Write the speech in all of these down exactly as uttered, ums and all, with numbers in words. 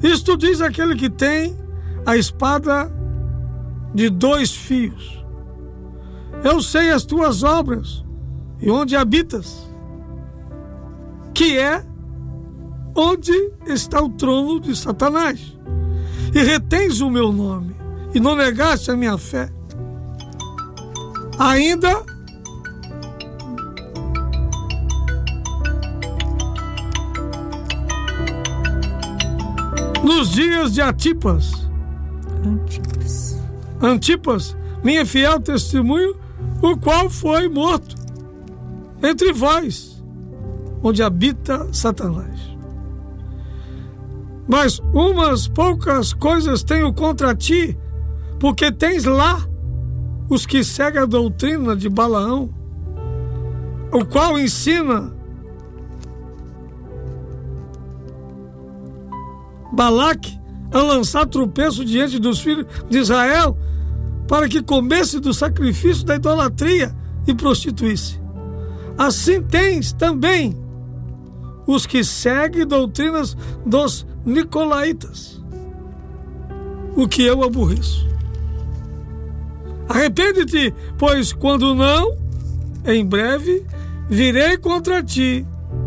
Isto diz aquele que tem a espada de dois fios. Eu sei as tuas obras e onde habitas, que é onde está o trono de Satanás. E retens o meu nome e não negaste a minha fé. Ainda nos dias de Antipas, Antipas, Antipas, minha fiel testemunho, o qual foi morto entre vós, onde habita Satanás. Mas umas poucas coisas tenho contra ti, porque tens lá os que seguem a doutrina de Balaão, o qual ensina Balaque a lançar tropeço diante dos filhos de Israel, para que comesse do sacrifício da idolatria e prostituísse. Assim tens também os que seguem doutrinas dos nicolaítas, o que eu aborreço. Arrepende-te, pois quando não, em breve virei contra ti,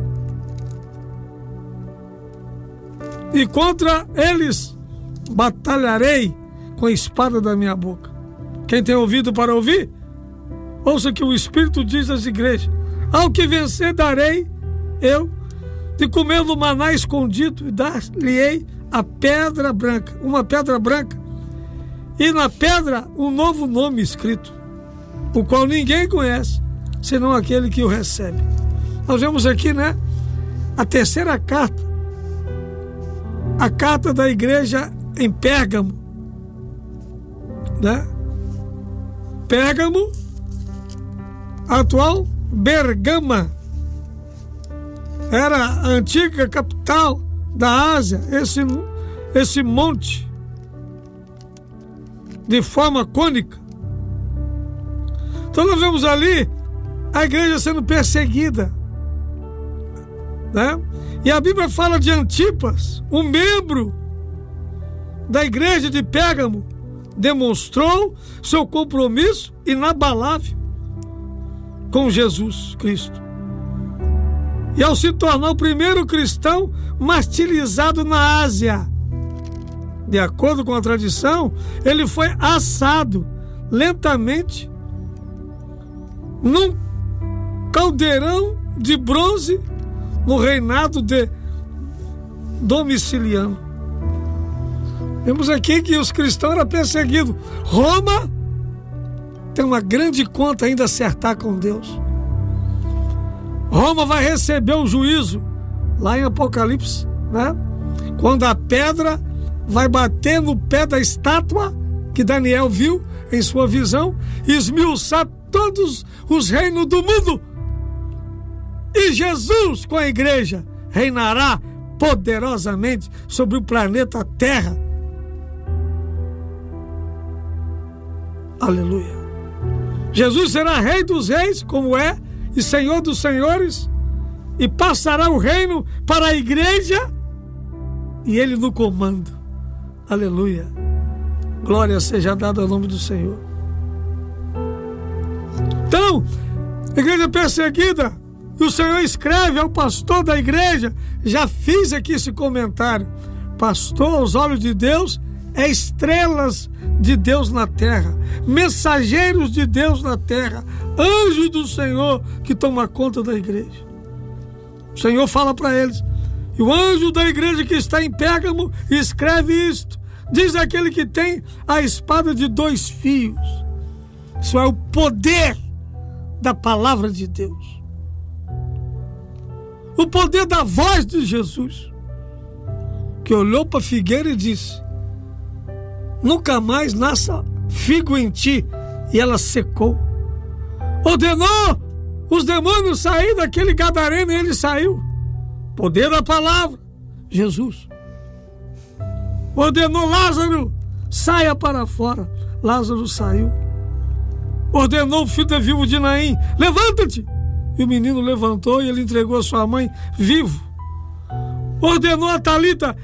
e contra eles batalharei com a espada da minha boca. Quem tem ouvido para ouvir, ouça que o Espírito diz às igrejas: ao que vencer darei eu de comer no maná escondido, e dar-lhe-ei a pedra branca, uma pedra branca, e na pedra um novo nome escrito, o qual ninguém conhece, senão aquele que o recebe. Nós vemos aqui, né, a terceira carta, a carta da igreja em Pérgamo, né? Pérgamo, atual Bergama, era a antiga capital da Ásia, esse, esse monte de forma cônica. Então nós vemos ali a igreja sendo perseguida, né? E a Bíblia fala de Antipas, um membro da igreja de Pérgamo, demonstrou seu compromisso inabalável com Jesus Cristo. E ao se tornar o primeiro cristão martirizado na Ásia, de acordo com a tradição, ele foi assado lentamente num caldeirão de bronze no reinado de Domiciliano. Vemos aqui que os cristãos eram perseguidos. Roma tem uma grande conta ainda a acertar com Deus. Roma vai receber o juízo lá em Apocalipse, né? Quando a pedra vai bater no pé da estátua que Daniel viu em sua visão e esmiuçar todos os reinos do mundo. E Jesus, com a igreja, reinará poderosamente sobre o planeta Terra. Aleluia. Jesus será rei dos reis, como é, e senhor dos senhores, e passará o reino para a igreja, e ele no comando. Aleluia. Glória seja dada ao nome do Senhor. Então, igreja perseguida, e o Senhor escreve ao pastor da igreja, já fiz aqui esse comentário: pastor, aos olhos de Deus, é estrelas de Deus na terra, mensageiros de Deus na terra, anjos do Senhor que toma conta da igreja. O Senhor fala para eles, e o anjo da igreja que está em Pérgamo escreve isto: diz aquele que tem a espada de dois fios. Isso é o poder da palavra de Deus, o poder da voz de Jesus, que olhou para a figueira e disse: nunca mais nasça figo em ti, e ela secou. Ordenou os demônios sair daquele gadareno, e ele saiu. Poder da palavra, Jesus. Ordenou Lázaro, saia para fora. Lázaro saiu. Ordenou o filho da viúva de Naim, levanta-te. E o menino levantou e ele entregou a sua mãe vivo. Ordenou a Talita,